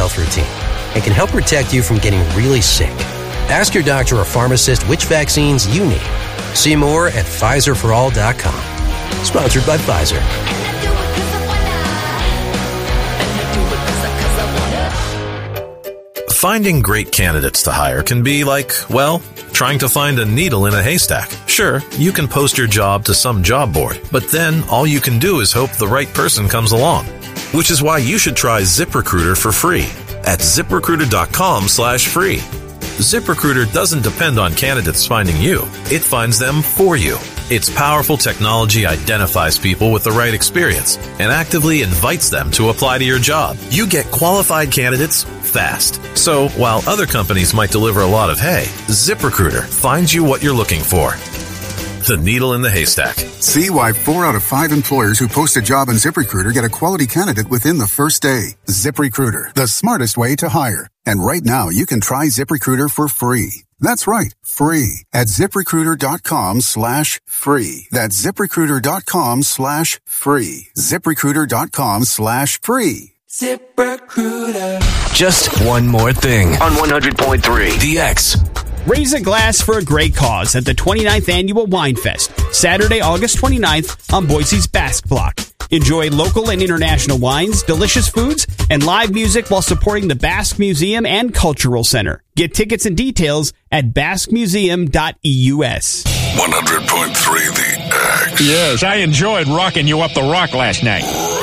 health routine and can help protect you from getting really sick. Ask your doctor or pharmacist which vaccines you need. See more at PfizerForAll.com. Sponsored by Pfizer. Finding great candidates to hire can be like, well, trying to find a needle in a haystack. Sure, you can post your job to some job board, but then all you can do is hope the right person comes along. Which is why you should try ZipRecruiter for free at ZipRecruiter.com/free. ZipRecruiter doesn't depend on candidates finding you. It finds them for you. Its powerful technology identifies people with the right experience and actively invites them to apply to your job. You get qualified candidates fast. So while other companies might deliver a lot of hay, ZipRecruiter finds you what you're looking for. The needle in the haystack. See why 4 out of 5 employers who post a job on ZipRecruiter get a quality candidate within the first day. ZipRecruiter, the smartest way to hire. And right now, you can try ZipRecruiter for free. That's right, free at ZipRecruiter.com/free. That's ZipRecruiter.com/free. ZipRecruiter.com/free. ZipRecruiter. Just one more thing on 100.3 The X. Raise a glass for a great cause at the 29th Annual Wine Fest, Saturday, August 29th on Boise's Basque Block. Enjoy local and international wines, delicious foods, and live music while supporting the Basque Museum and Cultural Center. Get tickets and details at basquemuseum.eus. 100.3 The X. Yes, I enjoyed rocking you up the rock last night.